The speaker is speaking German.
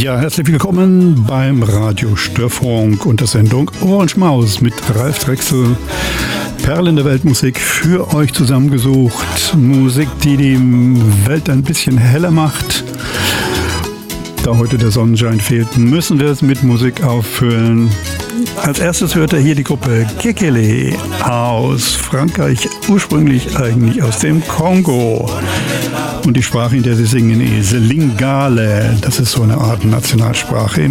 Ja, herzlich willkommen beim Radio Störfunk und der Sendung Orange Maus mit Ralf Drechsel. Perlen der Weltmusik für euch zusammengesucht. Musik, die die Welt ein bisschen heller macht. Da heute der Sonnenschein fehlt, müssen wir es mit Musik auffüllen. Als erstes hört er hier die Gruppe Kekele aus Frankreich, ursprünglich eigentlich aus dem Kongo. Und die Sprache, in der sie singen, ist Lingala. Das ist so eine Art Nationalsprache